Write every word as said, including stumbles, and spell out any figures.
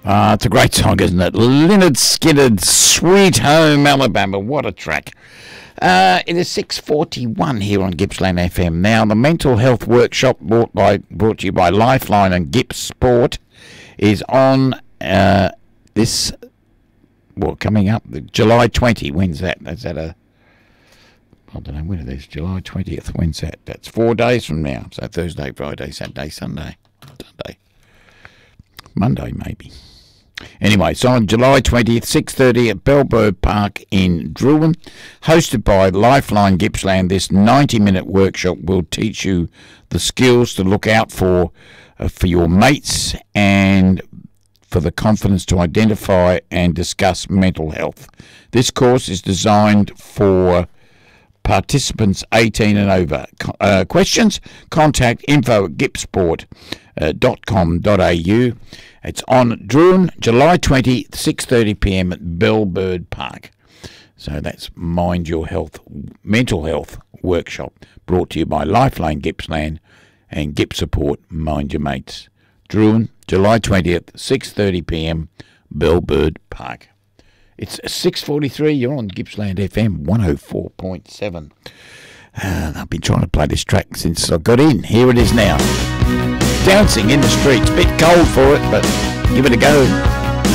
Ah, it's a great song, isn't it? Lynyrd Skynyrd, Sweet Home Alabama. What a track. Uh, it is six forty-one here on Gippsland F M. Now, the mental health workshop brought by brought to you by Lifeline and Gips Sport is on uh, this, well, coming up, July twentieth. When's that? Is that a, I don't know, when it is, July twentieth. When's that? That's four days from now. So Thursday, Friday, Saturday, Sunday, Sunday, Monday maybe. Anyway, it's on July twentieth, six thirty at Bellbird Park in Drouin, hosted by Lifeline Gippsland. This ninety-minute workshop will teach you the skills to look out for uh, for your mates and for the confidence to identify and discuss mental health. This course is designed for participants eighteen and over. Uh, questions? Contact info at gipsport dot com dot a u. It's on Drouin, July twentieth, six thirty p m at Bellbird Park. So that's Mind Your Health, Mental Health Workshop, brought to you by Lifeline Gippsland and Gips Support, Mind Your Mates. Drouin, July twentieth, six thirty p m, Bellbird Park. It's six forty-three, you're on Gippsland F M one oh four point seven. Uh, I've been trying to play this track since I got in. Here it is now. Dancing in the streets. Bit cold for it, but give it a go.